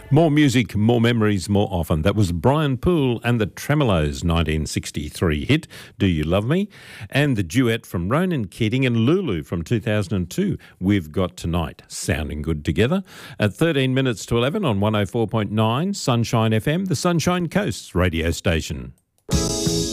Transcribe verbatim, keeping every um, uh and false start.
More music, more memories, more often. That was Brian Poole and the Tremolos' nineteen sixty-three hit, Do You Love Me? And the duet from Ronan Keating and Lulu from two thousand two, We've Got Tonight, sounding good together. At thirteen minutes to eleven on one oh four point nine Sunshine F M, the Sunshine Coast's radio station.